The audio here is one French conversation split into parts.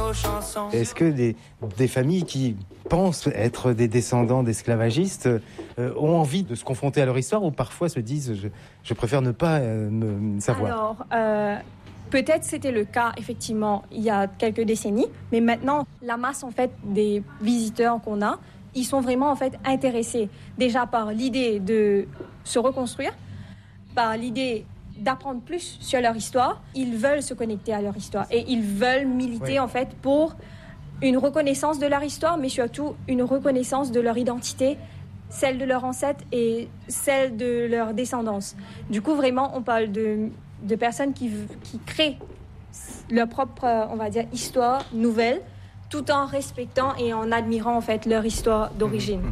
vos chansons. Est-ce que des familles qui pensent être des descendants d'esclavagistes ont envie de se confronter à leur histoire ou parfois se disent je préfère ne pas me savoir? Alors, peut-être c'était le cas effectivement il y a quelques décennies, mais maintenant la masse en fait des visiteurs qu'on a, ils sont vraiment en fait intéressés déjà par l'idée de se reconstruire, par l'idée d'apprendre plus sur leur histoire. Ils veulent se connecter à leur histoire et ils veulent militer en fait pour une reconnaissance de leur histoire, mais surtout une reconnaissance de leur identité, celle de leurs ancêtres et celle de leur descendance. Du coup, vraiment, on parle de personnes qui créent leur propre, on va dire, histoire nouvelle, tout en respectant et en admirant en fait leur histoire d'origine.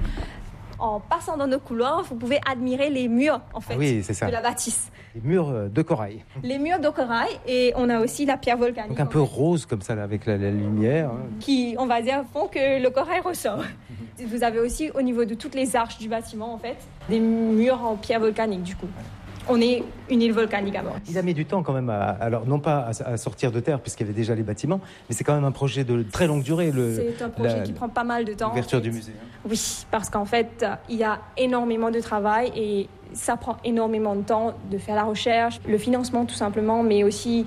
En passant dans nos couloirs, vous pouvez admirer les murs en fait, de la bâtisse. Les murs de corail. Les murs de corail, et on a aussi la pierre volcanique. Donc un peu rose comme ça, là, avec la lumière. Qui, on va dire, font que le corail ressort. Vous avez aussi, au niveau de toutes les arches du bâtiment, en fait, des murs en pierre volcanique, du coup. On est une île volcanique à Maurice. Il a mis du temps quand même, alors non pas à sortir de terre, puisqu'il y avait déjà les bâtiments, mais c'est quand même un projet de très longue durée. C'est un projet qui prend pas mal de temps. L'ouverture du musée. Oui, parce qu'en fait, il y a énormément de travail et ça prend énormément de temps de faire la recherche, le financement tout simplement, mais aussi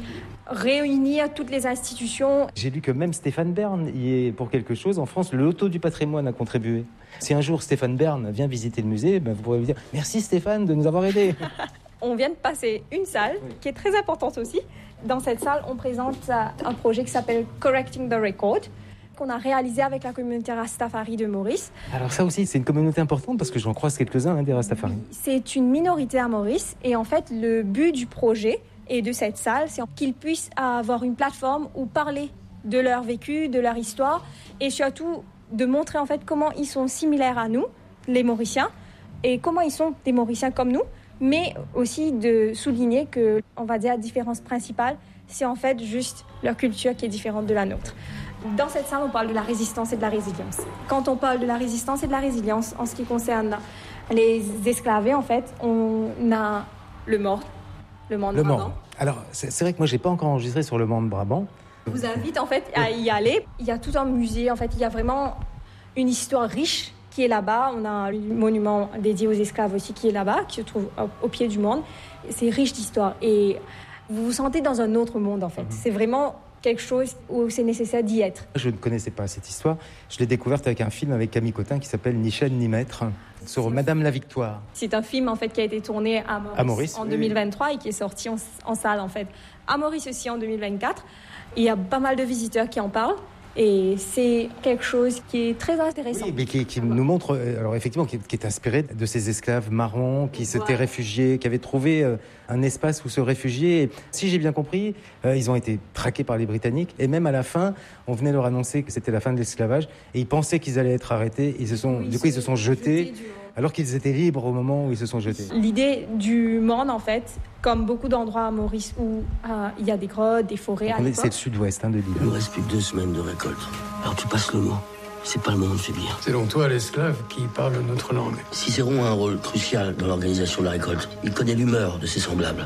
réunir toutes les institutions. J'ai lu que même Stéphane Bern y est pour quelque chose. En France, le loto du patrimoine a contribué. Si un jour Stéphane Bern vient visiter le musée, vous pourrez lui dire « Merci Stéphane de nous avoir aidés ». On vient de passer une salle qui est très importante aussi. Dans cette salle, on présente un projet qui s'appelle Correcting the Record, qu'on a réalisé avec la communauté Rastafari de Maurice. Alors ça aussi, c'est une communauté importante parce que j'en croise quelques-uns des Rastafari. C'est une minorité à Maurice et en fait, le but du projet et de cette salle, c'est qu'ils puissent avoir une plateforme où parler de leur vécu, de leur histoire et surtout de montrer en fait comment ils sont similaires à nous, les Mauriciens, et comment ils sont des Mauriciens comme nous, mais aussi de souligner que, on va dire, la différence principale, c'est en fait juste leur culture qui est différente de la nôtre. Dans cette salle, on parle de la résistance et de la résilience. Quand on parle de la résistance et de la résilience, en ce qui concerne les esclavés, en fait, on a le mord Brabant. Alors, c'est vrai que moi, j'ai pas encore enregistré sur le mord Brabant. Je vous invite, en fait, à y aller. Il y a tout un musée, en fait, il y a vraiment une histoire riche qui est là-bas. On a un monument dédié aux esclaves aussi qui est là-bas, qui se trouve au pied du monde. C'est riche d'histoire et vous vous sentez dans un autre monde en fait. C'est vraiment quelque chose où c'est nécessaire d'y être. Je ne connaissais pas cette histoire. Je l'ai découverte avec un film avec Camille Cotin qui s'appelle Ni chaîne ni maître sur Madame la Victoire. C'est un film en fait qui a été tourné à Maurice en 2023 et qui est sorti en salle en fait. À Maurice aussi en 2024. Il y a pas mal de visiteurs qui en parlent. Et c'est quelque chose qui est très intéressant. Oui, mais qui nous montre, alors effectivement, qui est inspiré de ces esclaves marrons qui s'étaient réfugiés, qui avaient trouvé un espace où se réfugier. Et, si j'ai bien compris, ils ont été traqués par les Britanniques. Et même à la fin, on venait leur annoncer que c'était la fin de l'esclavage. Et ils pensaient qu'ils allaient être arrêtés. Ils se sont jetés. Alors qu'ils étaient libres au moment où ils se sont jetés. L'idée du monde, en fait, comme beaucoup d'endroits à Maurice où il y a des grottes, des forêts. C'est le sud-ouest de l'île. Il nous reste plus que 2 semaines de récolte. Alors tu passes le mot. C'est pas le moment de faiblir. Selon toi, l'esclave qui parle notre langue. Cicéron a un rôle crucial dans l'organisation de la récolte. Il connaît l'humeur de ses semblables.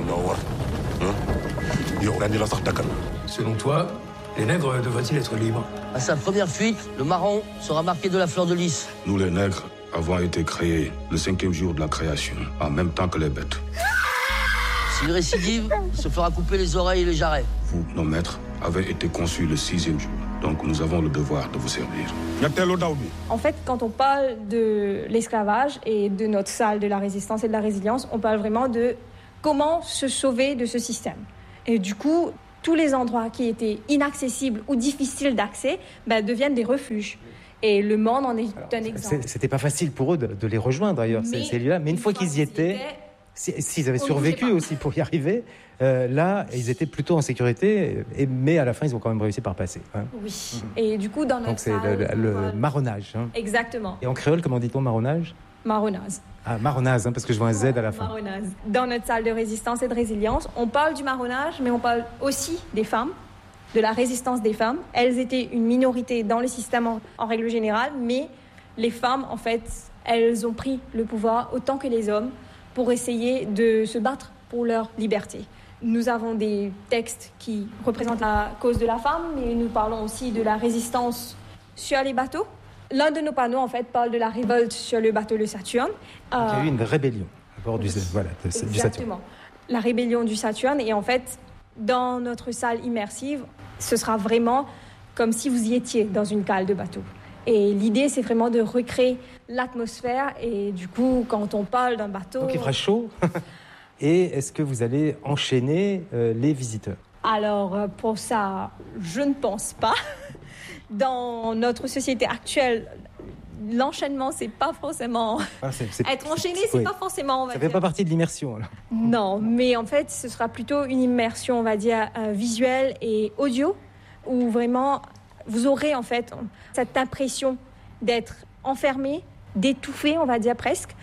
Selon toi, les nègres devraient-ils être libres? À sa première fuite, le marron sera marqué de la fleur de lys. Nous, les nègres, avons été créés le 5e jour de la création, en même temps que les bêtes. S'il récidive, il se fera couper les oreilles et les jarrets. Vous, nos maîtres, avez été conçus le 6e jour. Donc nous avons le devoir de vous servir. En fait, quand on parle de l'esclavage et de notre salle de la résistance et de la résilience, on parle vraiment de comment se sauver de ce système. Et du coup, tous les endroits qui étaient inaccessibles ou difficiles d'accès deviennent des refuges. Et le monde en est un exemple. C'était pas facile pour eux de les rejoindre d'ailleurs, ces lieux-là. Mais une fois qu'ils y étaient, s'ils avaient survécu aussi pour y arriver, là, ils étaient plutôt en sécurité. Mais à la fin, ils ont quand même réussi par passer. Oui. Et du coup, dans notre salle... Donc c'est le marronnage. Exactement. Et en créole, comment dit-on marronnage? Marronnage. Ah, marronnage, parce que je vois un Z à la fin. Marronnage. Dans notre salle de résistance et de résilience, on parle du marronnage, mais on parle aussi des femmes, de la résistance des femmes. Elles étaient une minorité dans le système en règle générale, mais les femmes, en fait, elles ont pris le pouvoir autant que les hommes pour essayer de se battre pour leur liberté. Nous avons des textes qui représentent la cause de la femme, mais nous parlons aussi de la résistance sur les bateaux. L'un de nos panneaux, en fait, parle de la révolte sur le bateau le Saturne. Il y a eu une rébellion à bord du Saturne. Exactement. La rébellion du Saturne. Et en fait, dans notre salle immersive, ce sera vraiment comme si vous y étiez dans une cale de bateau. Et l'idée, c'est vraiment de recréer l'atmosphère. Et du coup, quand on parle d'un bateau... Donc il fera chaud. Et est-ce que vous allez enchaîner les visiteurs ? Alors, pour ça, je ne pense pas. Dans notre société actuelle, l'enchaînement, c'est pas forcément... Être enchaîné, c'est pas forcément... Ça fait pas partie de l'immersion, alors. Non, mais en fait, ce sera plutôt une immersion, on va dire, visuelle et audio, où vraiment, vous aurez, en fait, cette impression d'être enfermé, d'étouffer, on va dire presque,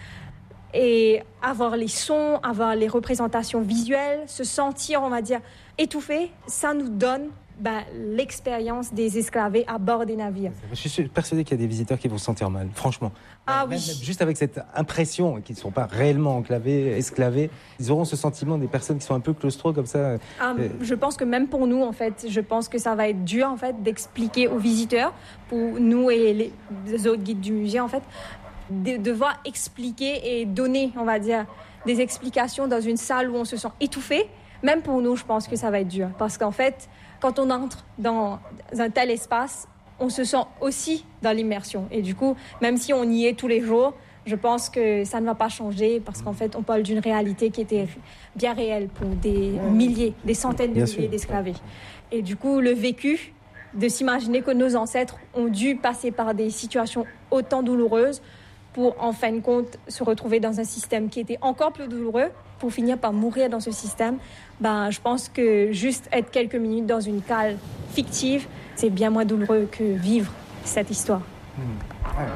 et avoir les sons, avoir les représentations visuelles, se sentir, on va dire, étouffé, ça nous donne l'expérience des esclavés à bord des navires. Je suis persuadé qu'il y a des visiteurs qui vont se sentir mal, franchement. Même juste avec cette impression qu'ils ne sont pas réellement esclavés, ils auront ce sentiment des personnes qui sont un peu claustro comme ça. Je pense que même pour nous, en fait, je pense que ça va être dur, en fait, d'expliquer aux visiteurs, pour nous et les autres guides du musée, en fait, de devoir expliquer et donner, on va dire, des explications dans une salle où on se sent étouffé. Même pour nous, je pense que ça va être dur. Parce qu'en fait, quand on entre dans un tel espace, on se sent aussi dans l'immersion. Et du coup, même si on y est tous les jours, je pense que ça ne va pas changer parce qu'en fait, on parle d'une réalité qui était bien réelle pour des milliers, des centaines de milliers d'esclavés. Et du coup, le vécu, de s'imaginer que nos ancêtres ont dû passer par des situations autant douloureuses pour, en fin de compte, se retrouver dans un système qui était encore plus douloureux, pour finir par mourir dans ce système, je pense que juste être quelques minutes dans une cale fictive, c'est bien moins douloureux que vivre cette histoire.